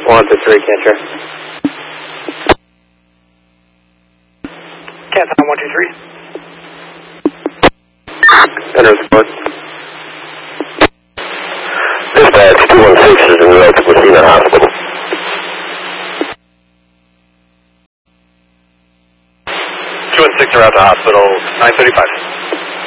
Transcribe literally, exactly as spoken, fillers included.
one to three, Cantor. Canton one two three. Center support. Dispatch two one six is in route to Messina Hospital. two one six are out to hospital, nine thirty-five.